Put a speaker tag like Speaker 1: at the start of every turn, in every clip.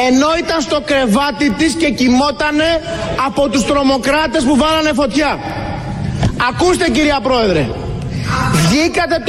Speaker 1: ενώ ήταν στο κρεβάτι της και κοιμότανε από τους τρομοκράτες που βάλανε φωτιά. Ακούστε, κυρία Πρόεδρε, βγήκατε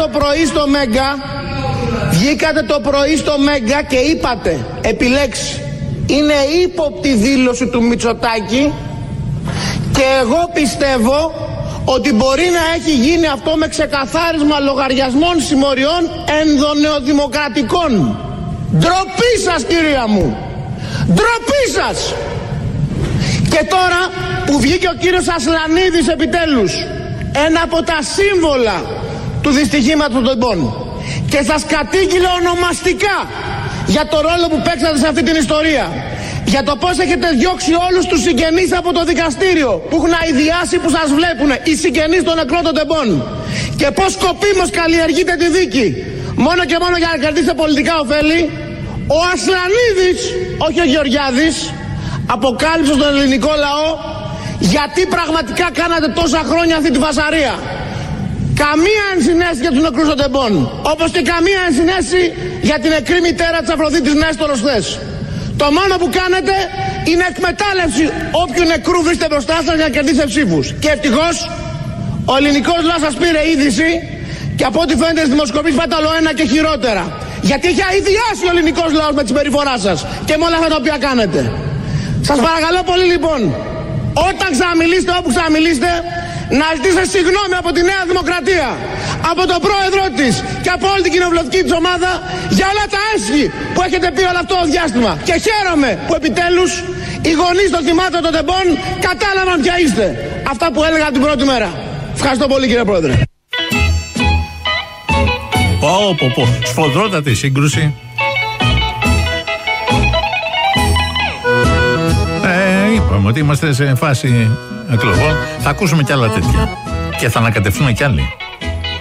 Speaker 1: το πρωί στο Μέγκα και είπατε, επιλέξει, είναι ύποπτη δήλωση του Μητσοτάκη, και εγώ πιστεύω ότι μπορεί να έχει γίνει αυτό με ξεκαθάρισμα λογαριασμών συμμοριών ενδονεοδημοκρατικών. Ντροπή σας, κυρία μου! Ντροπή σας! Και τώρα που βγήκε ο κύριος Ασλανίδης επιτέλους, ένα από τα σύμβολα του δυστυχήματος των τεμπών, και σας κατήγγειλε ονομαστικά για το ρόλο που παίξατε σε αυτή την ιστορία, για το πώς έχετε διώξει όλους τους συγγενείς από το δικαστήριο που έχουν αηδιάσει, που σας βλέπουν, οι συγγενείς των νεκρών των τεμπών, και πώς σκοπίμως καλλιεργείτε τη δίκη μόνο και μόνο για να κερδίσετε πολιτικά ωφέλη, ο Ασλανίδης, όχι ο Γεωργιάδης, αποκάλυψε στον ελληνικό λαό γιατί πραγματικά κάνατε τόσα χρόνια αυτή τη φασαρία. Καμία ενσυναίσθηση για τους νεκρούς των τεμπών, όπως και καμία ενσυναίσθηση για την νεκρή μητέρα της Αφροδίτης Νέστορος χθες. Το μόνο που κάνετε είναι εκμετάλλευση όποιου νεκρού βρίσκεται μπροστά σας για να κερδίσετε ψήφους. Και ευτυχώς ο ελληνικός λαός σας πήρε είδηση, και από ό,τι φαίνεται στις δημοσκοπήσεις πάτε άλλο ένα και χειρότερα. Γιατί έχει αηδιάσει ο ελληνικός λαός με τη συμπεριφορά σας και με όλα αυτά τα οποία κάνετε. Σας παρακαλώ πολύ, λοιπόν, όταν ξαναμιλήσετε, όπου ξαναμιλήσετε, να ζητήσετε συγγνώμη από τη Νέα Δημοκρατία, από τον πρόεδρό της και από όλη την κοινοβουλευτική της ομάδα για όλα τα έσχη που έχετε πει όλο αυτό το διάστημα. Και χαίρομαι που επιτέλους οι γονείς των θυμάτων των τεμπών κατάλαβαν ποια είστε. Αυτά που έλεγα την πρώτη μέρα. Ευχαριστώ πολύ, κύριε Πρόεδρε.
Speaker 2: Σφοδρότατη σύγκρουση. Είπαμε ότι είμαστε σε φάση εκλογών. Θα ακούσουμε κι άλλα τέτοια. Και θα ανακατευτούμε κι άλλοι.